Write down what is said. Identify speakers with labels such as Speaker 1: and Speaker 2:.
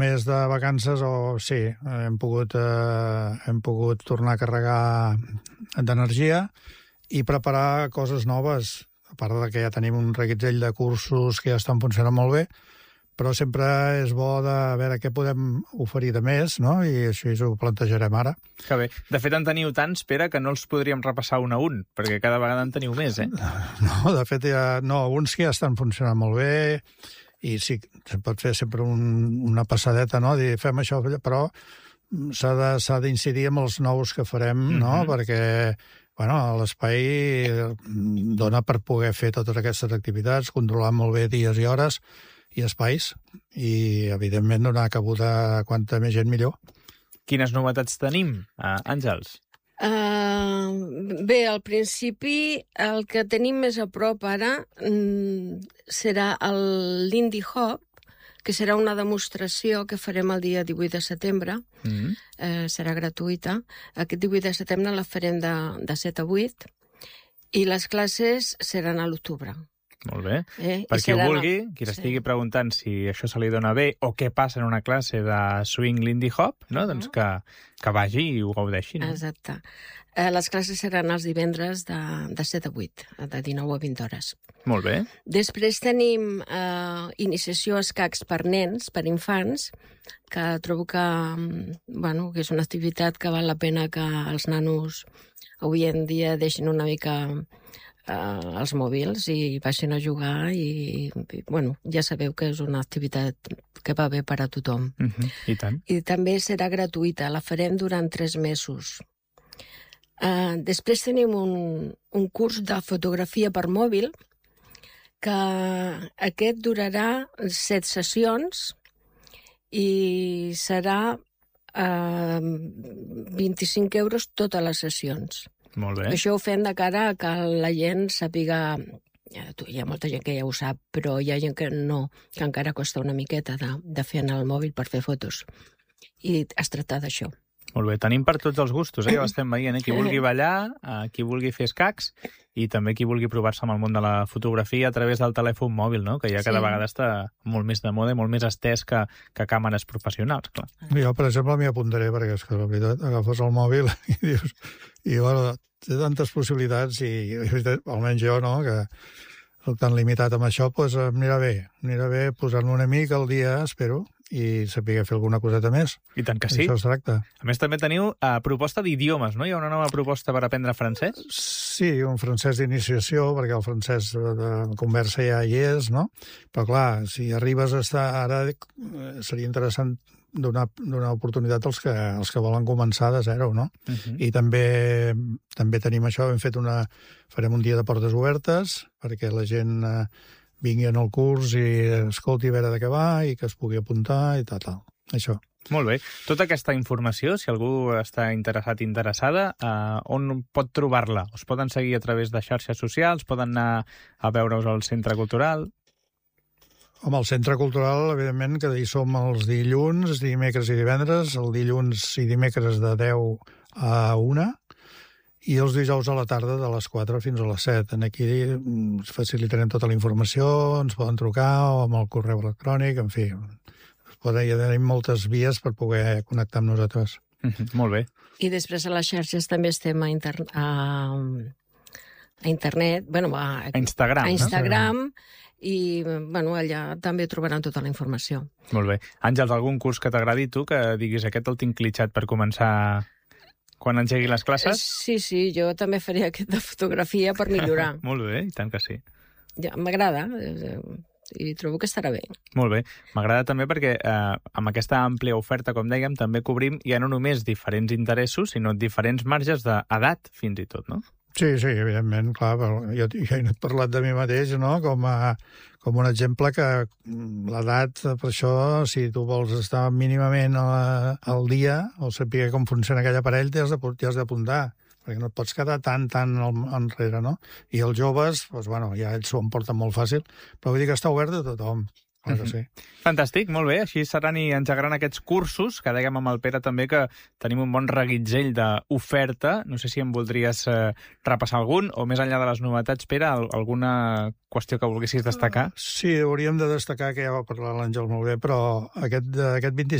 Speaker 1: Més de vacances, sí, hem pogut tornar a carregar d'energia i preparar coses noves, a part de que ja tenim un reguitzell de cursos que ja estan funcionant molt bé, però sempre és bo de veure què podem oferir de més, no? I així ho plantejarem ara.
Speaker 2: Que bé. De fet, en teniu tants, Pere, que no els podríem repassar un a un, perquè cada vegada en teniu més,
Speaker 1: No, de fet, uns que ja estan funcionant molt bé, i sí, se pot fer sempre una passadeta, no? Dir, fem això, però s'ha d'incidir amb els nous que farem, no? Perquè l'espai dona per poder fer totes aquestes activitats, controlar molt bé dies i hores i espais, i, evidentment, donar cabuda a quanta més gent millor.
Speaker 2: Quines novetats tenim, Àngels?
Speaker 3: Bé, al principi el que tenim més a prop ara serà l'Indie Hop, que serà una demostració que farem el dia 18 de setembre. Serà gratuïta. Aquest 18 de setembre la farem de 7 a 8 i les classes seran a l'octubre.
Speaker 2: Molt bé. Per qui ho vulgui, qui l'estigui preguntant si això se li dona bé o què passa en una classe de swing Lindy Hop, no? Doncs que vagi i ho gaudeixi. No?
Speaker 3: Exacte. Les classes seran els divendres de 7 a 8, de 19 a 20 hores.
Speaker 2: Molt bé.
Speaker 3: Després tenim iniciació a escacs per nens, per infants, que trobo que és una activitat que val la pena que els nanos avui en dia deixin una mica els mòbils i vagin a jugar i ja sabeu que és una activitat que va bé per a tothom.
Speaker 2: I tant.
Speaker 3: I també serà gratuïta, la farem durant 3 mesos. Després tenim un curs de fotografia per mòbil, que aquest durarà 7 sessions i serà 25 euros totes les sessions.
Speaker 2: Molt bé.
Speaker 3: Això ho fem de cara a que la gent sàpiga... Hi ha molta gent que ja ho sap, però hi ha gent que no, que encara costa una miqueta de fer en el mòbil per fer fotos. I es tracta d'això.
Speaker 2: Molt bé, tenim per tots els gustos, ja ho estem veient, qui vulgui ballar, qui vulgui fer escacs i també qui vulgui provar-se amb el món de la fotografia a través del telèfon mòbil, no? Que ja cada vegada està molt més de moda i molt més estès que càmeres professionals, clar.
Speaker 1: Jo, per exemple, m'hi apuntaré, perquè és que la veritat, agafes el mòbil i dius... té tantes possibilitats i almenys jo, no?, que soc tan limitat amb això, doncs anirà bé posar-me una mica al dia, espero, i saber fer alguna coseta més.
Speaker 2: I tant que sí.
Speaker 1: Això es tracta.
Speaker 2: A més, també teniu proposta d'idiomes, no? Hi ha una nova proposta per aprendre francès?
Speaker 1: Sí, un francès d'iniciació, perquè el francès de conversa ja hi és, no? Però, clar, si arribes a estar... Ara seria interessant donar oportunitat als que volen començar de zero, no? I també tenim això, farem un dia de portes obertes perquè la gent vingui en el curs i escolti a veure de què va i que es pugui apuntar i tal. Això.
Speaker 2: Molt bé. Tota aquesta informació, si algú està interessada, on pot trobar-la? Us poden seguir a través de xarxes socials? Poden anar a veure-us al Centre Cultural?
Speaker 1: Home, el Centre Cultural, evidentment, que hi som els dilluns, dimecres i divendres, el dilluns i dimecres de 10 a 1, i els dijous a la tarda de les 4 fins a les 7. Aquí ens facilitarem tota la informació, ens poden trucar o amb el correu electrònic, en fi. Hi tenim moltes vies per poder connectar amb nosaltres.
Speaker 2: Molt bé.
Speaker 3: I després a les xarxes també estem a internet, a
Speaker 2: Instagram,
Speaker 3: a Instagram, i allà també trobaran tota la informació.
Speaker 2: Molt bé. Àngels, algun curs que t'agradi tu, que diguis aquest el tinc clitxat per començar quan engegui les classes?
Speaker 3: Sí, jo també faré aquest de fotografia per millorar.
Speaker 2: Molt bé, i tant que sí.
Speaker 3: Ja, m'agrada i trobo que estarà bé.
Speaker 2: Molt bé. M'agrada també perquè amb aquesta àmplia oferta, com dèiem, també cobrim ja no només diferents interessos, sinó diferents marges d'edat, fins i tot, no?
Speaker 1: Sí, evidentment, clar. Jo he parlat de mi mateix, no?, com un exemple que l'edat, per això, si tu vols estar mínimament al dia o saber com funciona aquell aparell, t'hi has d'apuntar, perquè no et pots quedar tan enrere, no? I els joves, ja ells s'ho emporten molt fàcil, però vull dir que està obert a tothom. clar que sí.
Speaker 2: Fantàstic, molt bé. Així seran i engegaran aquests cursos, que dèiem amb el Pere també que tenim un bon reguitzell d'oferta. No sé si em voldries repassar algun, o més enllà de les novetats, Pere, alguna qüestió que volguessis destacar?
Speaker 1: Sí, hauríem de destacar, que ja va parlar l'Àngel molt bé, però aquest 25